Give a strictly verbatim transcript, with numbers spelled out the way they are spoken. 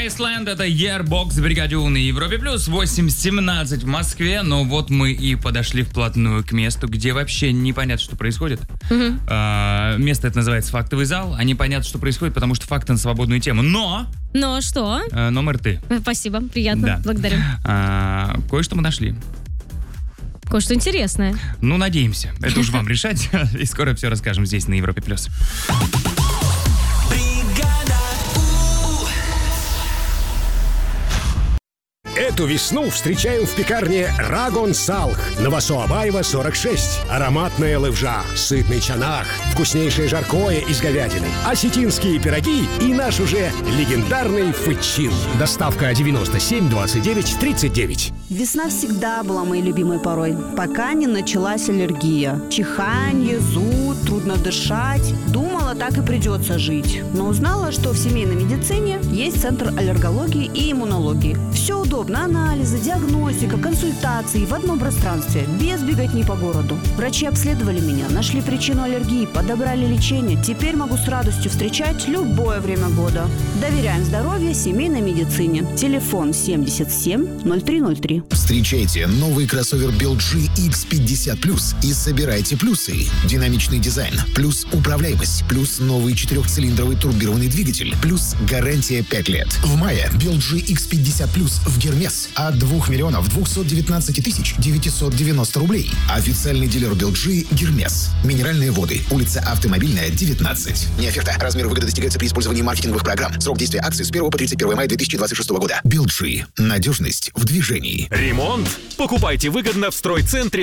Wasteland, это Yearbox в Бригаде У на Европе Плюс, восемь семнадцать в Москве. Но вот мы и подошли вплотную к месту, где вообще непонятно, что происходит. Угу. А, место это называется «Фактовый зал», а непонятно, что происходит, потому что факты на свободную тему. Но... Но что? А, номер ты. Спасибо, приятно, Да. благодарю. А, кое-что мы нашли. Кое-что интересное. Ну, надеемся. Это уж вам решать. И скоро все расскажем здесь, на Европе Плюс. Эту весну встречаем в пекарне Рагон Салх. Новосоабаева, сорок шесть. Ароматная левжа, сытный чанах, вкуснейшее жаркое из говядины, осетинские пироги и наш уже легендарный фычин. Доставка девяносто семь двадцать девять тридцать девять. Весна всегда была моей любимой порой, пока не началась аллергия. Чиханье, зуд, трудно дышать. Думала, так и придется жить. Но узнала, что в семейной медицине есть центр аллергологии и иммунологии. Все удобно. Анализы, диагностика, консультации в одном пространстве, без беготни по городу. Врачи обследовали меня, нашли причину аллергии, подобрали лечение. Теперь могу с радостью встречать любое время года. Доверяем здоровью семейной медицине. Телефон семьдесят семь ноль три ноль три. Встречайте новый кроссовер би эл джи икс пятьдесят плюс и собирайте плюсы. Динамичный дизайн, плюс управляемость, плюс новый четырехцилиндровый турбированный двигатель, плюс гарантия пять лет. В мае би эл джи икс пятьдесят плюс в Гермес от двух миллионов двухсот девятнадцати тысяч девятисот девяносто рублей. Официальный дилер би эл джи Гермес. Минеральные воды. Улица Автомобильная, девятнадцать. Не оферта. Размер выгоды достигается при использовании маркетинговых программ. Срок действия акции с первого по тридцать первое мая две тысячи двадцать шестого года. би эл джи. Надежность в движении. Ремонт? Покупайте выгодно в стройцентре